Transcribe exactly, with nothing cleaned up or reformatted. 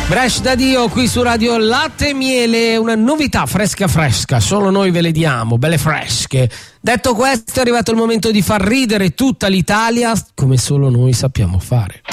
Bresh da Dio qui su Radio Latte e Miele, una novità fresca fresca, solo noi ve le diamo, belle fresche. Detto questo, è arrivato il momento di far ridere tutta l'Italia come solo noi sappiamo fare.